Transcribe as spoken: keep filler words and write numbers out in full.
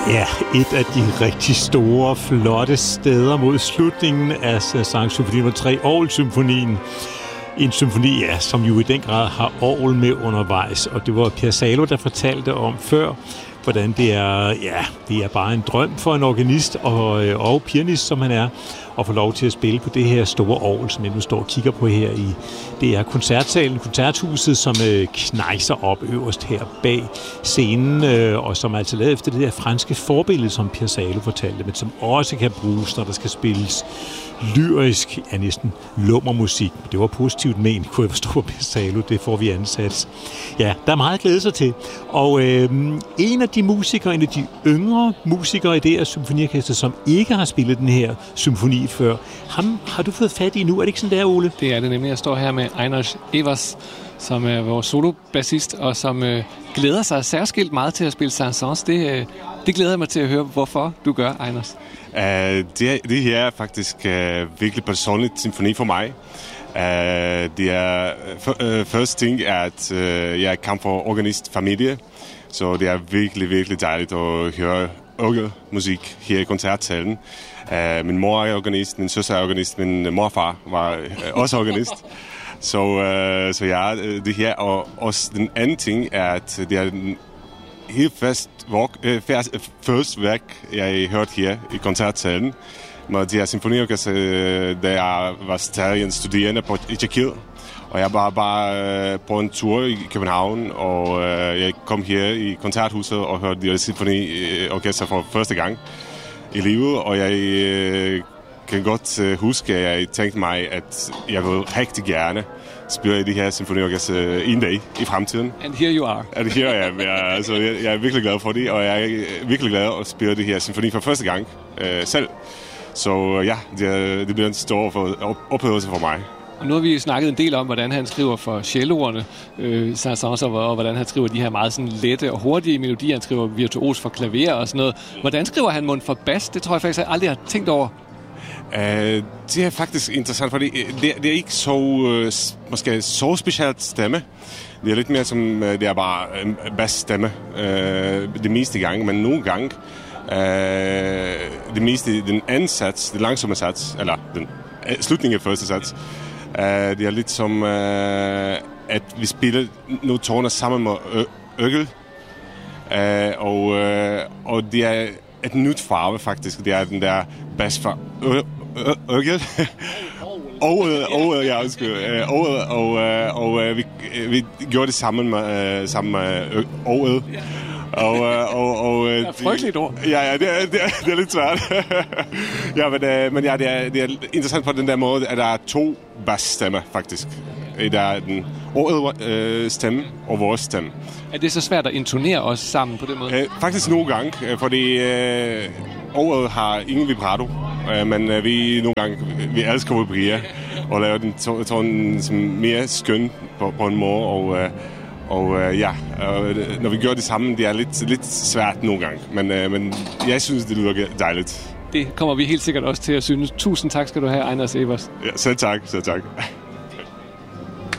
Ja, et af de rigtig store, flotte steder mod slutningen af sangsymfoni nummer tre, Orgelsymfonien. En symfoni, ja, som jo i den grad har orgel med undervejs, og det var Piazzalo, der fortalte om før, hvordan det er, ja, det er bare en drøm for en organist og, og pianist, som han er, at få lov til at spille på det her store orgel, som jeg nu står og kigger på her i, det er koncertsalen, koncerthuset, som øh, knejser op øverst her bag scenen, øh, og som er altså lavet efter det der franske forbillede, som Piazzalo fortalte, men som også kan bruges, når der skal spilles lyrisk, ja, næsten lummermusik. Det var positivt ment, kunne jeg forstå på Piazzalo, det får vi ansat. Ja, der er meget at glæde sig til. Og øh, en af de musikere, en af de yngre musikere i det her symfoniorkester, som ikke har spillet den her symfoni før, ham har du fået fat i nu, er det ikke sådan der, Ole? Det er det nemlig. Jeg står her med Einash Evers, som er vores solobassist, og som øh, glæder sig særskilt meget til at spille Saint-Saëns. Det, øh, det glæder jeg mig til at høre, hvorfor du gør, Einash. Uh, det, det her er faktisk uh, virkelig personligt symfoni for mig. Uh, det er uh, første ting er, at uh, jeg kommer fra organistfamilie, så det er virkelig, virkelig dejligt at høre orgelmusik her i koncertsalen. Uh, min mor er organist, min søster er organist, min morfar var uh, også organist. Så, uh, så ja, det her. Og også den anden ting er, at det er en helt fast øh, første værk, jeg hørte her i koncertsalen. Med de her symfoniorkester, da jeg var stadig en studerende på, i Tjekkiet. Og jeg var bare øh, på en tur i København, og øh, jeg kom her i koncerthuset og hørte de her symfoniorkester for første gang i livet. Og jeg øh, kan godt øh, huske, at jeg tænkte mig, at jeg vil rigtig gerne spille i de her symfoniorkester en dag i fremtiden. And here you are. And here I am. Jeg, altså, jeg, jeg er virkelig glad for det, og jeg er virkelig glad at spille det her symfoni for første gang øh, selv. Så ja, det, det bliver en stor oplevelse for mig. Og nu har vi snakket en del om, hvordan han skriver for celloerne, øh, Saint-Saëns, og hvordan han skriver de her meget sådan lette og hurtige melodier. Han skriver virtuos for klaver og sådan noget. Hvordan skriver han mund for bas? Det tror jeg faktisk, jeg aldrig har tænkt over. Uh, det er faktisk interessant, fordi det, det er ikke så, uh, måske så specielt stemme. Det er lidt mere som, uh, det er bare en bassstemme uh, det meste gange, men nogle gange uh, det meste, den anden sats, den langsomme sats, eller den uh, slutningen af første sats, uh, det er lidt som, uh, at vi spiller nogle toner sammen med orgel, uh, og, uh, og det er et nyt farve faktisk, det er den der bass fra orgel. Og, og, ja, undskyld. Og, og, og, og vi, vi gjorde det sammen med, sammen med orgel. Og, og, og, det er frygteligt ord. Ja, ja, det er, det er, det er lidt svært. Ja, men, men ja, det er, det er interessant på den der måde, at der er to bassstemmer, faktisk. Der er den orgel stemme og vores stemme. Er det så svært at intonere os sammen på den måde? Øh, faktisk nogle gange, fordi øh, orgel har ingen vibrato, øh, men øh, vi nogle gange, vi elsker at vibrere og lave den sådan to, mere skøn på, på en måde, og, øh, og øh, ja, øh, når vi gør det sammen, det er lidt, lidt svært nogle gange, men, øh, men jeg synes, det lyder dejligt. Det kommer vi helt sikkert også til at synes. Tusind tak skal du have, Einash Evers. Ja, selv tak, selv tak.